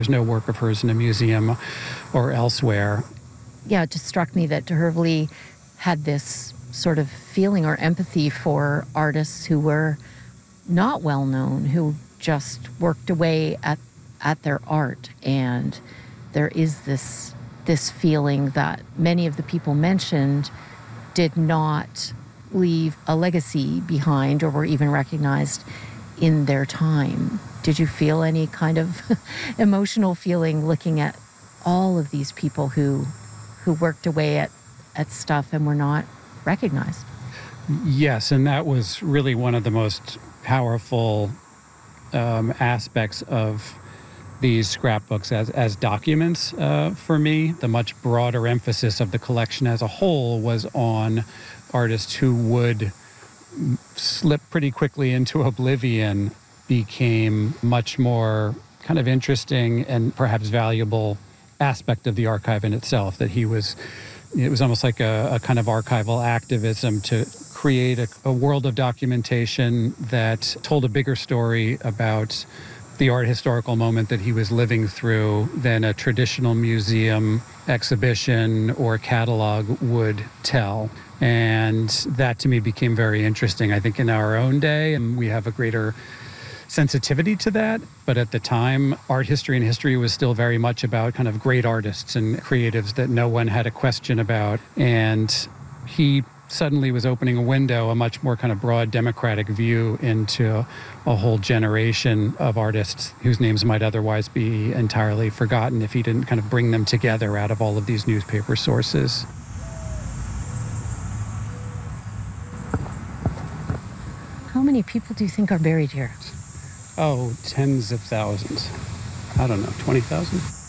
There's no work of hers in a museum or elsewhere. Yeah, it just struck me that de Hervely had this sort of feeling or empathy for artists who were not well known, who just worked away at their art. And there is this feeling that many of the people mentioned did not leave a legacy behind or were even recognized in their time. Did you feel any kind of emotional feeling looking at all of these people who worked away at stuff and were not recognized? Yes, and that was really one of the most powerful aspects of these scrapbooks as documents for me. The much broader emphasis of the collection as a whole was on artists who would slip pretty quickly into oblivion, became much more kind of interesting and perhaps valuable aspect of the archive in itself, that it was almost like a kind of archival activism to create a world of documentation that told a bigger story about the art historical moment that he was living through than a traditional museum exhibition or catalog would tell. And that to me became very interesting. I think in our own day, and we have a greater sensitivity to that. But at the time, art history and history was still very much about kind of great artists and creatives that no one had a question about. And he suddenly was opening a window, a much more kind of broad democratic view into a whole generation of artists whose names might otherwise be entirely forgotten if he didn't kind of bring them together out of all of these newspaper sources. How many people do you think are buried here? Oh, tens of thousands. I don't know, 20,000?